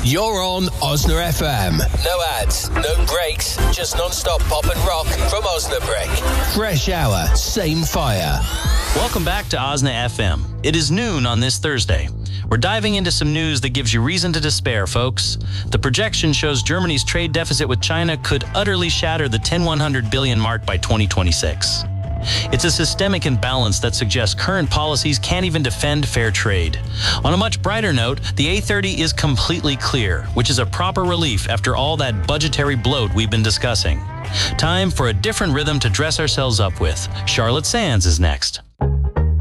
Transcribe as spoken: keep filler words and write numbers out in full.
You're on Osna F M. No ads, no breaks, just non-stop pop and rock from Osnabrück. Fresh hour, same fire. Welcome back to Osna F M. It is noon on this Thursday. We're diving into some news that gives you reason to despair, folks. The projection shows Germany's trade deficit with China could utterly shatter the ten one hundred billion mark by twenty twenty-six. It's a systemic imbalance that suggests current policies can't even defend fair trade. On a much brighter note, the A thirty is completely clear, which is a proper relief after all that budgetary bloat we've been discussing. Time for a different rhythm to dress ourselves up with. Charlotte Sands is next.